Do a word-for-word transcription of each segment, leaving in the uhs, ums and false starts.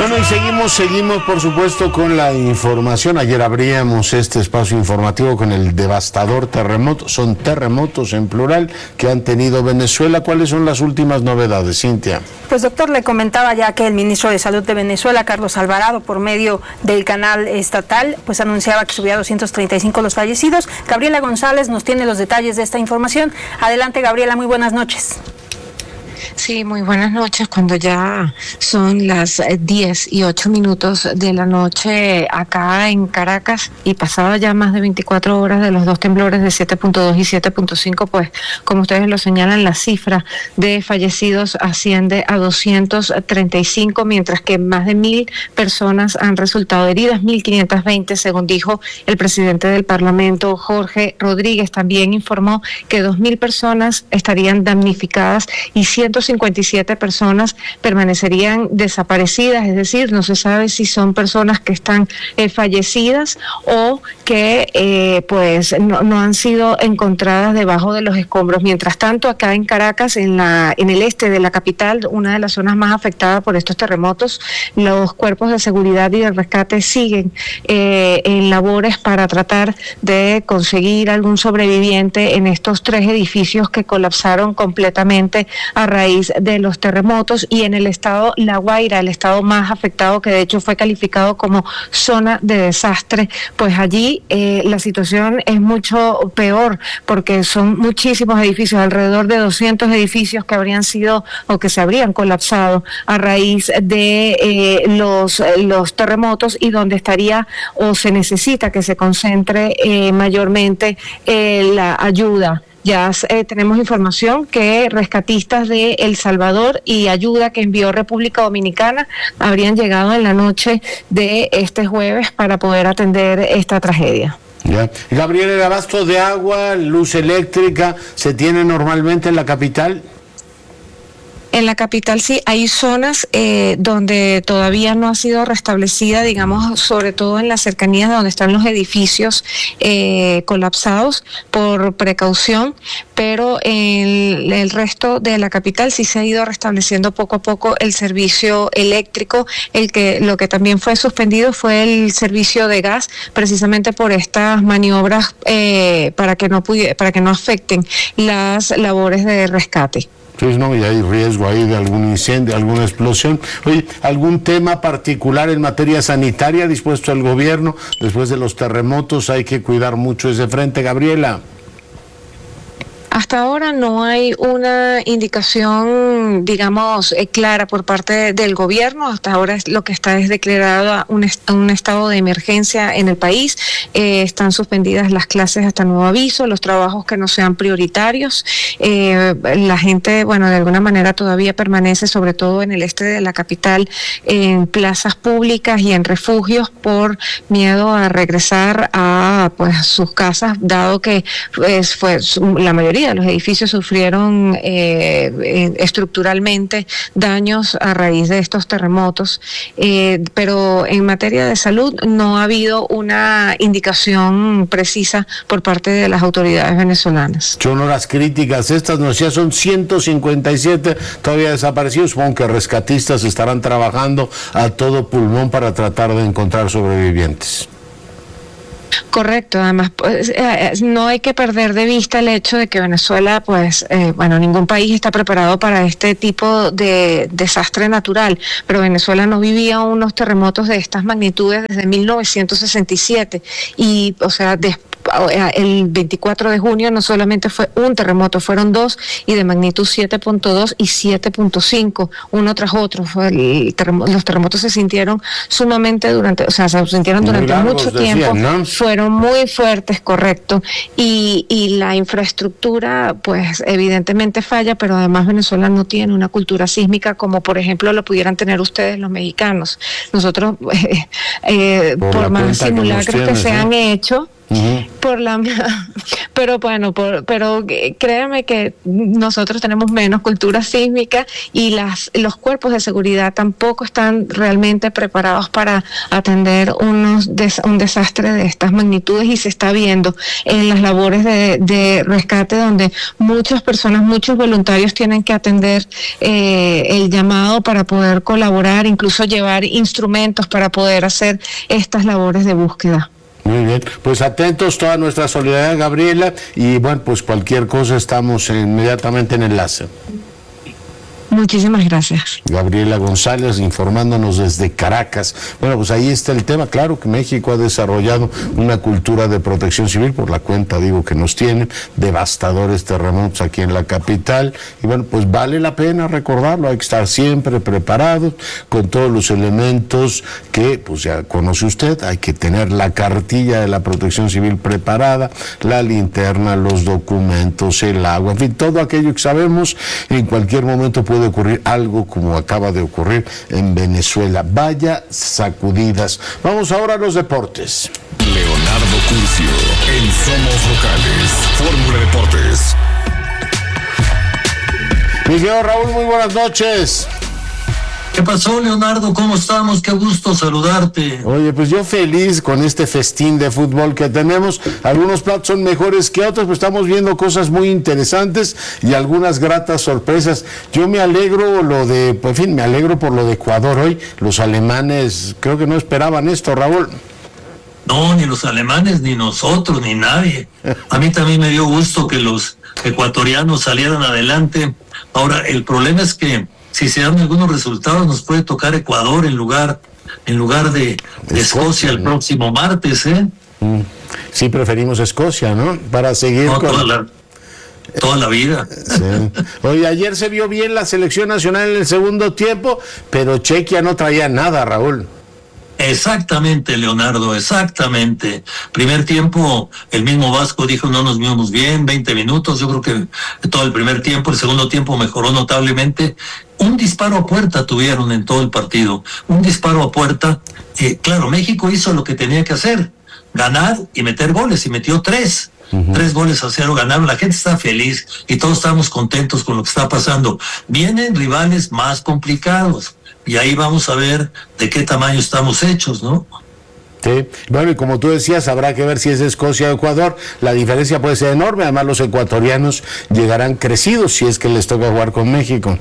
Bueno, y seguimos, seguimos por supuesto con la información. Ayer abríamos este espacio informativo con el devastador terremoto, son terremotos en plural que han tenido Venezuela. ¿Cuáles son las últimas novedades, Cintia? Pues doctor, le comentaba ya que el ministro de Salud de Venezuela, Carlos Alvarado, por medio del canal estatal, pues anunciaba que subía a doscientos treinta y cinco los fallecidos. Gabriela González nos tiene los detalles de esta información. Adelante, Gabriela, muy buenas noches. Sí, muy buenas noches. Cuando ya son las diez y ocho minutos de la noche acá en Caracas y pasado ya más de veinticuatro horas de los dos temblores de siete punto dos y siete punto cinco, pues como ustedes lo señalan, la cifra de fallecidos asciende a doscientos treinta y cinco, mientras que más de mil personas han resultado heridas, mil quinientas veinte, según dijo el presidente del Parlamento, Jorge Rodríguez. También informó que dos mil personas estarían damnificadas y ciento cincuenta y siete personas permanecerían desaparecidas, es decir, no se sabe si son personas que están eh, fallecidas o que eh, pues no, no han sido encontradas debajo de los escombros. Mientras tanto, acá en Caracas, en la en el este de la capital, una de las zonas más afectadas por estos terremotos, los cuerpos de seguridad y de rescate siguen eh, en labores para tratar de conseguir algún sobreviviente en estos tres edificios que colapsaron completamente a raíz de los terremotos. Y en el estado La Guaira, el estado más afectado, que de hecho fue calificado como zona de desastre, pues allí eh, la situación es mucho peor porque son muchísimos edificios, alrededor de doscientos edificios que habrían sido o que se habrían colapsado a raíz de eh, los, los terremotos, y donde estaría o se necesita que se concentre eh, mayormente eh, la ayuda. Ya eh, tenemos información que rescatistas de El Salvador y ayuda que envió República Dominicana habrían llegado en la noche de este jueves para poder atender esta tragedia. Ya. Gabriel, ¿el abasto de agua, luz eléctrica se tiene normalmente en la capital? En la capital sí, hay zonas eh, donde todavía no ha sido restablecida, digamos, sobre todo en las cercanías donde están los edificios eh, colapsados por precaución, pero en el resto de la capital sí se ha ido restableciendo poco a poco el servicio eléctrico. El que lo que también fue suspendido fue el servicio de gas, precisamente por estas maniobras eh, para que no pudi- para que no afecten las labores de rescate. Sí, no, y hay riesgo ahí de algún incendio, alguna explosión. Oye, ¿algún tema particular en materia sanitaria dispuesto el gobierno? Después de los terremotos hay que cuidar mucho ese frente, Gabriela. Hasta ahora no hay una indicación, digamos, eh, clara por parte del gobierno. Hasta ahora es, lo que está es declarado un, est- un estado de emergencia en el país. Eh, están suspendidas las clases hasta nuevo aviso, los trabajos que no sean prioritarios. Eh, la gente, bueno, de alguna manera todavía permanece, sobre todo en el este de la capital, en plazas públicas y en refugios por miedo a regresar a pues sus casas, dado que pues, fue la mayoría de los edificios sufrieron eh, estructuralmente daños a raíz de estos terremotos, eh, pero en materia de salud no ha habido una indicación precisa por parte de las autoridades venezolanas. Son horas críticas estas, no sé, son ciento cincuenta y siete todavía desaparecidos. Supongo que rescatistas estarán trabajando a todo pulmón para tratar de encontrar sobrevivientes. Correcto, además pues, eh, no hay que perder de vista el hecho de que Venezuela, pues, eh, bueno, ningún país está preparado para este tipo de desastre natural, pero Venezuela no vivía unos terremotos de estas magnitudes desde mil novecientos sesenta y siete y, o sea, después el veinticuatro de junio no solamente fue un terremoto, fueron dos, y de magnitud siete punto dos y siete punto cinco, uno tras otro. Fue el terremoto, los terremotos se sintieron sumamente durante, o sea, se sintieron durante largos, mucho decían, tiempo, ¿no? Fueron muy fuertes, correcto, y, y la infraestructura, pues evidentemente falla, pero además Venezuela no tiene una cultura sísmica como por ejemplo lo pudieran tener ustedes los mexicanos. Nosotros, eh, eh, por, por más simulacros que, que se han hecho, Uh-huh. Por la, pero bueno, por, pero créeme que nosotros tenemos menos cultura sísmica y las los cuerpos de seguridad tampoco están realmente preparados para atender unos des, un desastre de estas magnitudes, y se está viendo en las labores de, de rescate donde muchas personas, muchos voluntarios tienen que atender eh, el llamado para poder colaborar, incluso llevar instrumentos para poder hacer estas labores de búsqueda. Muy bien, pues atentos, toda nuestra solidaridad, Gabriela, y bueno, pues cualquier cosa estamos inmediatamente en enlace. Muchísimas gracias. Gabriela González informándonos desde Caracas. Bueno, pues ahí está el tema. Claro que México ha desarrollado una cultura de protección civil, por la cuenta, digo, que nos tienen, devastadores terremotos aquí en la capital, y bueno, pues vale la pena recordarlo, hay que estar siempre preparados con todos los elementos que, pues ya conoce usted, hay que tener la cartilla de la protección civil preparada, la linterna, los documentos, el agua, en fin, todo aquello que sabemos. En cualquier momento puede ocurrir algo como acaba de ocurrir en Venezuela. Vaya sacudidas. Vamos ahora a los deportes. Leonardo Curcio en Somos Locales, Fórmula Deportes. Miguel Raúl, muy buenas noches. ¿Qué pasó, Leonardo? ¿Cómo estamos? Qué gusto saludarte. Oye, pues yo feliz con este festín de fútbol que tenemos. Algunos platos son mejores que otros, pues estamos viendo cosas muy interesantes y algunas gratas sorpresas. Yo me alegro lo de, pues, en fin, me alegro por lo de Ecuador hoy. Los alemanes creo que no esperaban esto, Raúl. No, ni los alemanes, ni nosotros, ni nadie. A mí también me dio gusto que los ecuatorianos salieran adelante. Ahora, el problema es que si se dan algunos resultados, nos puede tocar Ecuador en lugar en lugar de, de Escocia el ¿no? próximo martes, ¿eh? Mm. Sí, preferimos Escocia, ¿no? Para seguir no, con... toda la, toda la vida. Sí. Oye, ayer se vio bien la selección nacional en el segundo tiempo, pero Chequia no traía nada, Raúl. Exactamente, Leonardo, exactamente. Primer tiempo, el mismo Vasco dijo no nos vimos bien, veinte minutos, yo creo que todo el primer tiempo, el segundo tiempo mejoró notablemente. Un disparo a puerta tuvieron en todo el partido, un disparo a puerta. Eh, claro, México hizo lo que tenía que hacer, ganar y meter goles, y metió tres. Uh-huh. Tres goles a cero ganaron, la gente está feliz y todos estamos contentos con lo que está pasando. Vienen rivales más complicados y ahí vamos a ver de qué tamaño estamos hechos, ¿no? Sí, bueno, y como tú decías, habrá que ver si es Escocia o Ecuador. La diferencia puede ser enorme, además los ecuatorianos llegarán crecidos si es que les toca jugar con México.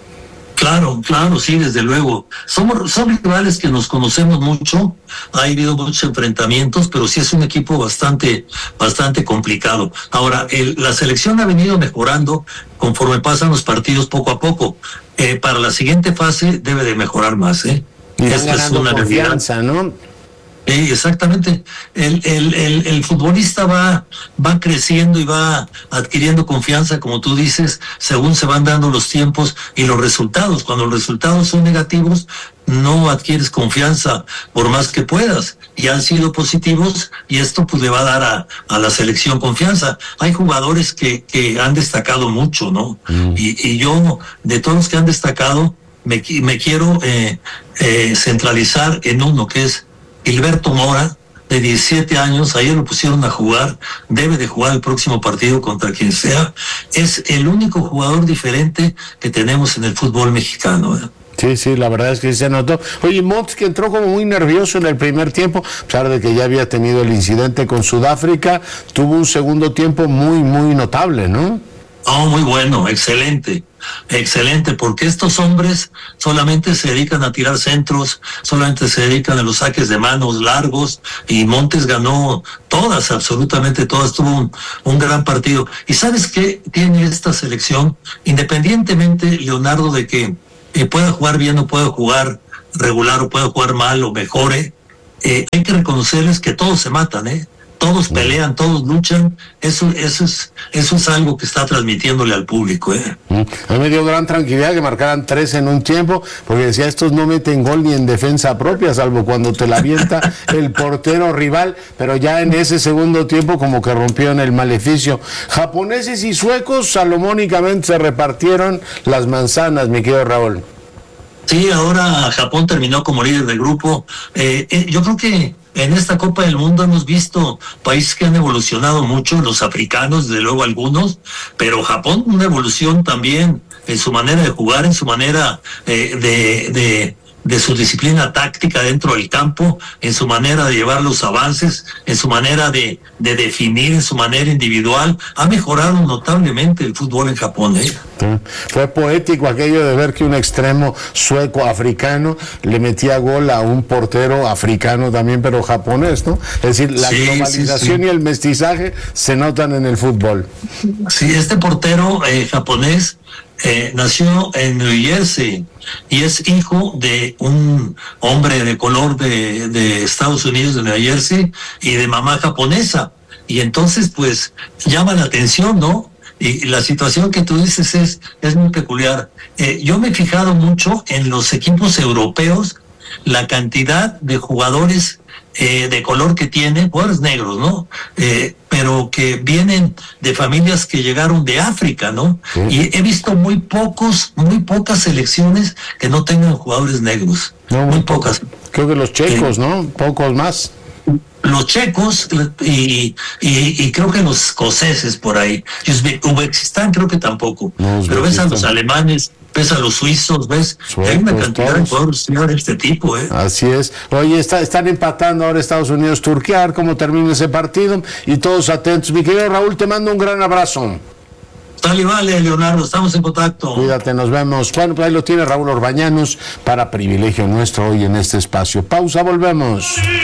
Claro, claro, sí, desde luego. Somos, son rivales que nos conocemos mucho, ha habido muchos enfrentamientos, pero sí es un equipo bastante, bastante complicado. Ahora, el, la selección ha venido mejorando conforme pasan los partidos poco a poco. Eh, para la siguiente fase debe de mejorar más, ¿eh? Y van ganando es una confianza, ¿no? Eh, exactamente, el, el, el, el futbolista va, va creciendo y va adquiriendo confianza, como tú dices, según se van dando los tiempos y los resultados. Cuando los resultados son negativos, no adquieres confianza por más que puedas, y han sido positivos, y esto pues le va a dar a, a la selección confianza. Hay jugadores que, que han destacado mucho, ¿no? Mm. Y, y yo, de todos los que han destacado, me, me quiero eh, eh, centralizar en uno, que es Gilberto Mora, de diecisiete años, ayer lo pusieron a jugar, debe de jugar el próximo partido contra quien sea. Es el único jugador diferente que tenemos en el fútbol mexicano, ¿eh? Sí, sí, la verdad es que se notó. Oye, Montes, que entró como muy nervioso en el primer tiempo, a pesar de que ya había tenido el incidente con Sudáfrica, tuvo un segundo tiempo muy, muy notable, ¿no? Oh, muy bueno, excelente, excelente, porque estos hombres solamente se dedican a tirar centros, solamente se dedican a los saques de manos largos, y Montes ganó todas, absolutamente todas, tuvo un, un gran partido. ¿Y sabes qué tiene esta selección? Independientemente, Leonardo, de que eh, pueda jugar bien o pueda jugar regular o pueda jugar mal o mejore, eh, hay que reconocerles que todos se matan, ¿eh? Todos pelean, todos luchan. Eso, eso es, eso es algo que está transmitiéndole al público, ¿eh? A mí me dio gran tranquilidad que marcaran tres en un tiempo, porque decía, estos no meten gol ni en defensa propia, salvo cuando te la avienta el portero rival, pero ya en ese segundo tiempo como que rompieron el maleficio. Japoneses y suecos salomónicamente se repartieron las manzanas, mi querido Raúl. Sí, ahora Japón terminó como líder del grupo. Eh, eh, yo creo que en esta Copa del Mundo hemos visto países que han evolucionado mucho, los africanos, desde luego algunos, pero Japón una evolución también en su manera de jugar, en su manera eh, de, de, de su disciplina táctica dentro del campo, en su manera de llevar los avances, en su manera de, de definir, en su manera individual. Ha mejorado notablemente el fútbol en Japón, ¿eh? Sí. Fue poético aquello de ver que un extremo sueco-africano le metía gol a un portero africano también, pero japonés, ¿no? Es decir, la Sí, globalización sí, sí. y el mestizaje se notan en el fútbol. Sí, este portero eh, japonés eh, nació en New Jersey y es hijo de un hombre de color de, de Estados Unidos, de New Jersey, y de mamá japonesa. Y entonces, pues, llama la atención, ¿no? Y la situación que tú dices es, es muy peculiar. Eh, yo me he fijado mucho en los equipos europeos, la cantidad de jugadores eh, de color que tienen, jugadores negros, ¿no? Eh, pero que vienen de familias que llegaron de África, ¿no? Sí. Y he visto muy pocos, muy pocas selecciones que no tengan jugadores negros. No, muy pocas. Creo que los checos, ¿no? Pocos más. Los checos y, y, y creo que los escoceses por ahí. Uzbekistán creo que tampoco. No, pero ves a Uzbekistán. los alemanes, ves a los suizos, ves. Suecos, Hay una cantidad todos. de jugadores de este tipo, ¿eh? Así es. Oye, está, están empatando ahora Estados Unidos, Turquía, a ver cómo termina ese partido y todos atentos. Mi querido Raúl, te mando un gran abrazo. Vale, vale, Leonardo, estamos en contacto. Cuídate, nos vemos. Bueno, pues ahí lo tiene Raúl Orbañanos para privilegio nuestro hoy en este espacio. Pausa, volvemos.